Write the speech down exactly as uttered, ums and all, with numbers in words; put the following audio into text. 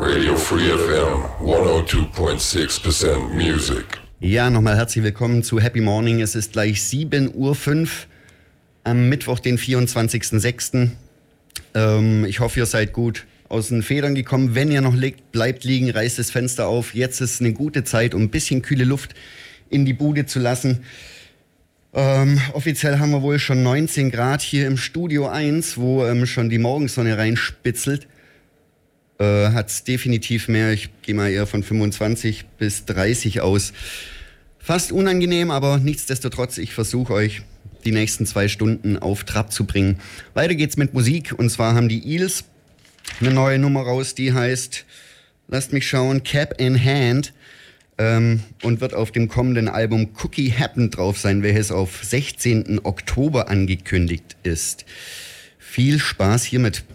Radio Free F M, hundertzwei Komma sechs Prozent Music. Ja, nochmal herzlich willkommen zu Happy Morning. Es ist gleich sieben Uhr fünf am Mittwoch, den vierundzwanzigsten sechsten Ähm, ich hoffe, ihr seid gut aus den Federn gekommen. Wenn ihr noch liegt, bleibt liegen, reißt das Fenster auf. Jetzt ist eine gute Zeit, um ein bisschen kühle Luft in die Bude zu lassen. Ähm, offiziell haben wir wohl schon neunzehn Grad hier im Studio eins, wo ähm, schon die Morgensonne reinspitzelt. Äh, hat es definitiv mehr. Ich gehe mal eher von fünfundzwanzig bis dreißig aus. Fast unangenehm, aber nichtsdestotrotz, ich versuche euch die nächsten zwei Stunden auf Trab zu bringen. Weiter geht's mit Musik, und zwar haben die Eels eine neue Nummer raus, die heißt, lasst mich schauen, Cap in Hand, ähm, und wird auf dem kommenden Album Cookie Happen drauf sein, welches auf sechzehnten Oktober angekündigt ist. Viel Spaß hiermit.